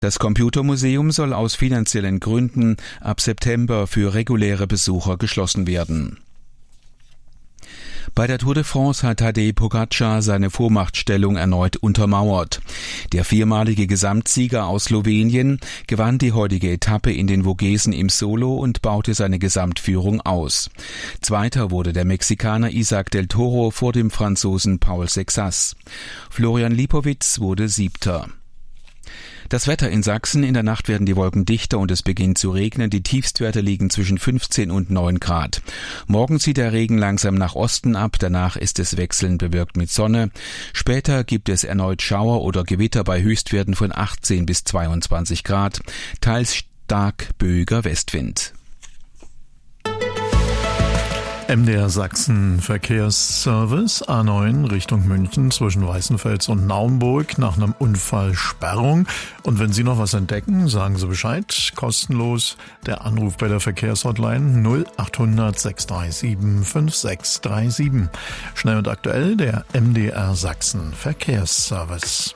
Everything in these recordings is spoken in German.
Das Computermuseum soll aus finanziellen Gründen ab September für reguläre Besucher geschlossen werden. Bei der Tour de France hat Tadej Pogačar seine Vormachtstellung erneut untermauert. Der viermalige Gesamtsieger aus Slowenien gewann die heutige Etappe in den Vogesen im Solo und baute seine Gesamtführung aus. Zweiter wurde der Mexikaner Isaac del Toro vor dem Franzosen Paul Sexas. Florian Lipowitz wurde Siebter. Das Wetter in Sachsen: In der Nacht werden die Wolken dichter und es beginnt zu regnen. Die Tiefstwerte liegen zwischen 15 und 9 Grad. Morgen zieht der Regen langsam nach Osten ab, danach ist es wechselnd bewölkt mit Sonne. Später gibt es erneut Schauer oder Gewitter bei Höchstwerten von 18 bis 22 Grad, teils stark böiger Westwind. MDR Sachsen Verkehrsservice A9 Richtung München zwischen Weißenfels und Naumburg nach einem Unfall Sperrung. Und wenn Sie noch was entdecken, sagen Sie Bescheid. Kostenlos der Anruf bei der Verkehrshotline 0800 637 5637. Schnell und aktuell der MDR Sachsen Verkehrsservice.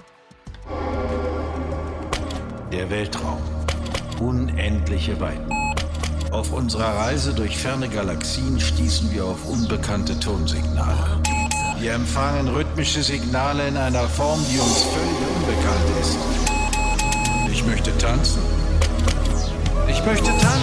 Der Weltraum. Unendliche Weiten. Auf unserer Reise durch ferne Galaxien stießen wir auf unbekannte Tonsignale. Wir empfangen rhythmische Signale in einer Form, die uns völlig unbekannt ist. Ich möchte tanzen. Ich möchte tanzen.